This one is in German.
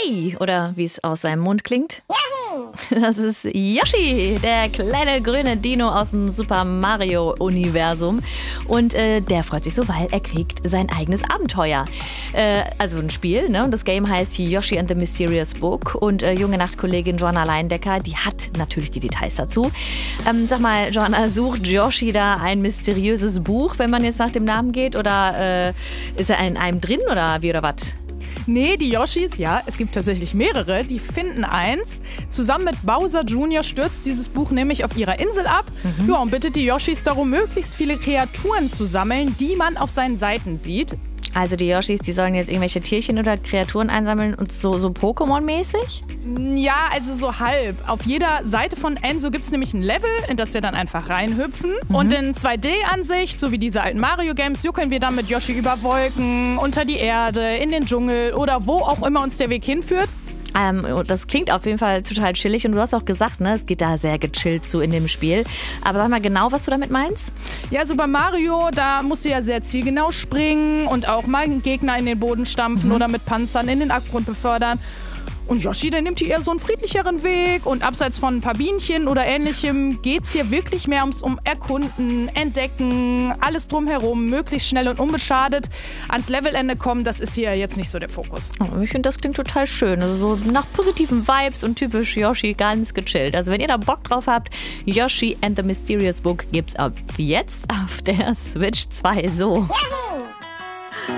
Hey, oder wie es aus seinem Mund klingt. Das ist Yoshi, der kleine grüne Dino aus dem Super Mario-Universum. Und der freut sich so, weil er kriegt sein eigenes Abenteuer. Also ein Spiel, ne? Und das Game heißt Yoshi and the Mysterious Book. Und junge Nachtkollegin Joanna Leindecker, die hat natürlich die Details dazu. Sag mal, Joanna, sucht Yoshi da ein mysteriöses Buch, wenn man jetzt nach dem Namen geht? Oder ist er in einem drin oder wie oder was? Nee, die Yoshis, ja, es gibt tatsächlich mehrere, die finden eins. Zusammen mit Bowser Jr. stürzt dieses Buch nämlich auf ihrer Insel ab. Ja, und bittet die Yoshis darum, möglichst viele Kreaturen zu sammeln, die man auf seinen Seiten sieht. Also die Yoshis, die sollen jetzt irgendwelche Tierchen oder Kreaturen einsammeln und so Pokémon-mäßig? Ja, also so halb. Auf jeder Seite von Enso gibt es nämlich ein Level, in das wir dann einfach reinhüpfen. Und in 2D-Ansicht, so wie diese alten Mario-Games, juckeln wir dann mit Yoshi über Wolken, unter die Erde, in den Dschungel oder wo auch immer uns der Weg hinführt. Das klingt auf jeden Fall total chillig und du hast auch gesagt, ne, es geht da sehr gechillt zu in dem Spiel. Aber sag mal genau, was du damit meinst? Ja, also bei Mario, da musst du ja sehr zielgenau springen und auch mal einen Gegner in den Boden stampfen oder mit Panzern in den Abgrund befördern. Und Yoshi, der nimmt hier eher so einen friedlicheren Weg und abseits von ein paar Bienchen oder ähnlichem geht's hier wirklich mehr ums Erkunden, Entdecken, alles drumherum, möglichst schnell und unbeschadet ans Levelende kommen, das ist hier jetzt nicht so der Fokus. Oh, ich finde, das klingt total schön. Also so nach positiven Vibes und typisch Yoshi, ganz gechillt. Also wenn ihr da Bock drauf habt, Yoshi and the Mysterious Book gibt's ab jetzt auf der Switch 2 so. Yahoo!